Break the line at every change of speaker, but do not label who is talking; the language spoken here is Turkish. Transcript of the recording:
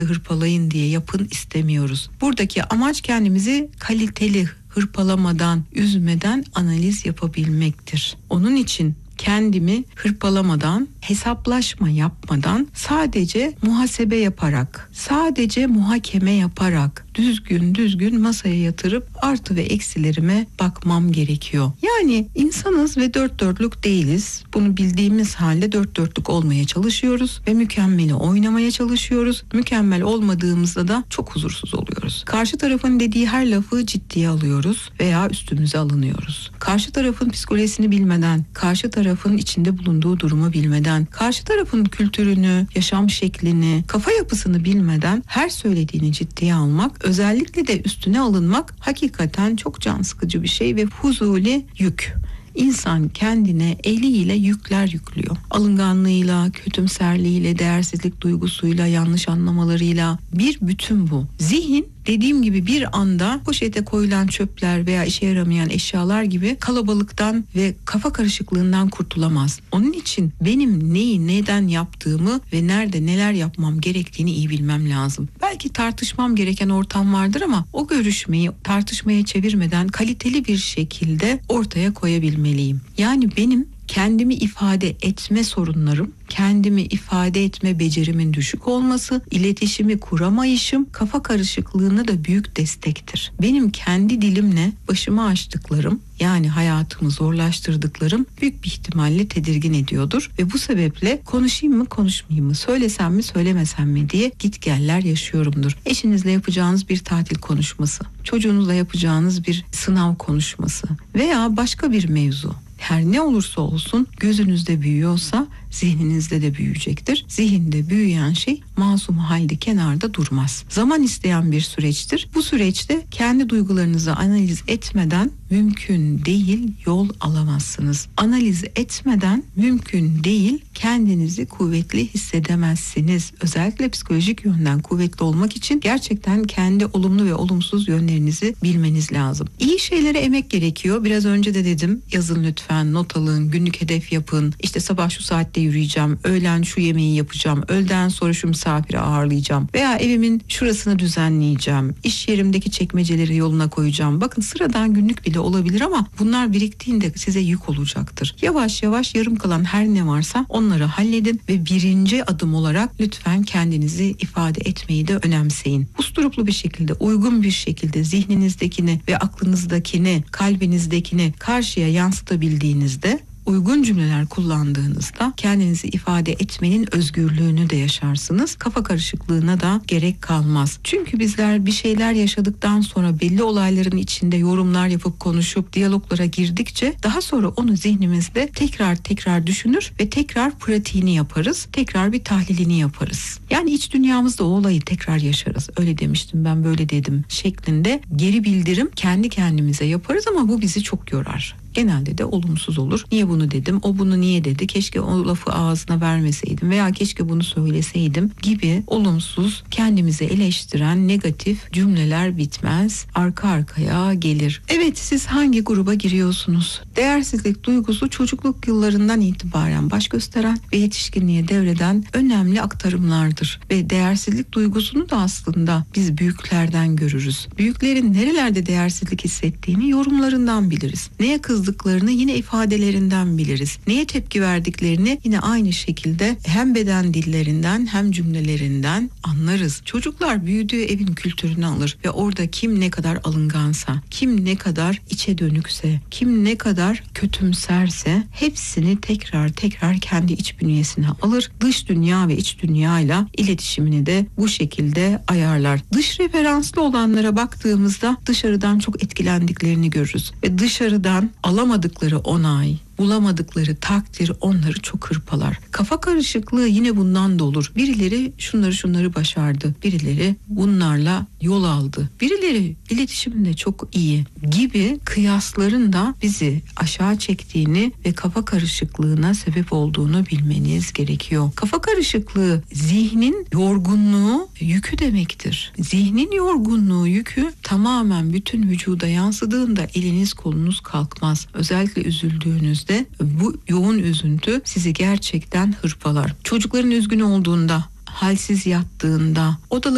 hırpalayın diye yapın istemiyoruz. Buradaki amaç kendimizi kaliteli, hırpalamadan, üzmeden analiz yapabilmektir. Onun için kendimi hırpalamadan, hesaplaşma yapmadan, sadece muhasebe yaparak, sadece muhakeme yaparak düzgün masaya yatırıp artı ve eksilerime bakmam gerekiyor. Yani insanız ve dört dörtlük değiliz. Bunu bildiğimiz halde dört dörtlük olmaya çalışıyoruz ve mükemmeli oynamaya çalışıyoruz. Mükemmel olmadığımızda da çok huzursuz oluyoruz. Karşı tarafın dediği her lafı ciddiye alıyoruz veya üstümüze alınıyoruz. Karşı tarafın psikolojisini bilmeden, karşı tarafın içinde bulunduğu durumu bilmeden, karşı tarafın kültürünü, yaşam şeklini, kafa yapısını bilmeden her söylediğini ciddiye almak, özellikle de üstüne alınmak hakikaten çok can sıkıcı bir şey ve fuzuli yük. İnsan kendine eliyle yükler yüklüyor. Alınganlığıyla, kötümserliğiyle, değersizlik duygusuyla, yanlış anlamalarıyla bir bütün bu. Zihin, dediğim gibi, bir anda poşete koyulan çöpler veya işe yaramayan eşyalar gibi kalabalıktan ve kafa karışıklığından kurtulamaz. Onun için benim neyi neden yaptığımı ve nerede neler yapmam gerektiğini iyi bilmem lazım. Belki tartışmam gereken ortam vardır ama o görüşmeyi tartışmaya çevirmeden kaliteli bir şekilde ortaya koyabilmeliyim. Yani benim kendimi ifade etme sorunlarım, kendimi ifade etme becerimin düşük olması, iletişimi kuramayışım, kafa karışıklığına da büyük destektir. Benim kendi dilimle başıma açtıklarım, yani hayatımı zorlaştırdıklarım büyük bir ihtimalle tedirgin ediyordur ve bu sebeple konuşayım mı konuşmayayım mı, söylesem mi söylemesem mi diye gitgeller yaşıyorumdur. Eşinizle yapacağınız bir tatil konuşması, çocuğunuzla yapacağınız bir sınav konuşması veya başka bir mevzu. Her ne olursa olsun gözünüzde büyüyorsa zihninizde de büyüyecektir. Zihinde büyüyen şey masum halde kenarda durmaz. Zaman isteyen bir süreçtir. Bu süreçte kendi duygularınızı analiz etmeden mümkün değil yol alamazsınız. Analiz etmeden mümkün değil kendinizi kuvvetli hissedemezsiniz. Özellikle psikolojik yönden kuvvetli olmak için gerçekten kendi olumlu ve olumsuz yönlerinizi bilmeniz lazım. İyi şeylere emek gerekiyor. Biraz önce de dedim, yazın lütfen, not alın, günlük hedef yapın. İşte sabah şu saatte yürüyeceğim, öğlen şu yemeği yapacağım, öğleden sonra şu misafiri ağırlayacağım veya evimin şurasını düzenleyeceğim, iş yerimdeki çekmeceleri yoluna koyacağım. Bakın, sıradan günlük bile olabilir ama bunlar biriktiğinde size yük olacaktır. Yavaş yavaş yarım kalan her ne varsa onları halledin ve birinci adım olarak lütfen kendinizi ifade etmeyi de önemseyin. Usturuplu bir şekilde, uygun bir şekilde zihninizdekini ve aklınızdakini, kalbinizdekini karşıya yansıtabildiğinizde, uygun cümleler kullandığınızda kendinizi ifade etmenin özgürlüğünü de yaşarsınız. Kafa karışıklığına da gerek kalmaz. Çünkü bizler bir şeyler yaşadıktan sonra belli olayların içinde yorumlar yapıp konuşup diyaloglara girdikçe daha sonra onu zihnimizde tekrar düşünür ve tekrar pratiğini yaparız. Tekrar bir tahlilini yaparız. Yani iç dünyamızda o olayı tekrar yaşarız. Öyle demiştim, ben böyle dedim şeklinde geri bildirim kendi kendimize yaparız ama bu bizi çok yorar. Genelde de olumsuz olur. Niye bunu dedim? O bunu niye dedi? Keşke o lafı ağzına vermeseydim veya keşke bunu söyleseydim gibi olumsuz, kendimizi eleştiren negatif cümleler bitmez. Arka arkaya gelir. Evet, siz hangi gruba giriyorsunuz? Değersizlik duygusu çocukluk yıllarından itibaren baş gösteren ve yetişkinliğe devreden önemli aktarımlardır. Ve değersizlik duygusunu da aslında biz büyüklerden görürüz. Büyüklerin nerelerde değersizlik hissettiğini yorumlarından biliriz. Neye kızdıklarını yine ifadelerinden biliriz. Neye tepki verdiklerini yine aynı şekilde hem beden dillerinden hem cümlelerinden anlarız. Çocuklar büyüdüğü evin kültürünü alır ve orada kim ne kadar alıngansa, kim ne kadar içe dönükse, kim ne kadar kötümserse hepsini tekrar kendi iç bünyesine alır. Dış dünya ve iç dünyayla iletişimini de bu şekilde ayarlar. Dış referanslı olanlara baktığımızda dışarıdan çok etkilendiklerini görürüz ve dışarıdan alamadıkları onay, bulamadıkları takdir onları çok hırpalar. Kafa karışıklığı yine bundan da olur. Birileri şunları başardı, birileri bunlarla yol aldı, birileri iletişiminde çok iyi gibi kıyasların da bizi aşağı çektiğini ve kafa karışıklığına sebep olduğunu bilmeniz gerekiyor. Kafa karışıklığı zihnin yorgunluğu, yükü demektir. Zihnin yorgunluğu, yükü tamamen bütün vücuda yansıdığında eliniz kolunuz kalkmaz. Özellikle üzüldüğünüzde bu yoğun üzüntü sizi gerçekten hırpalar. Çocukların üzgün olduğunda, halsiz yattığında, odaları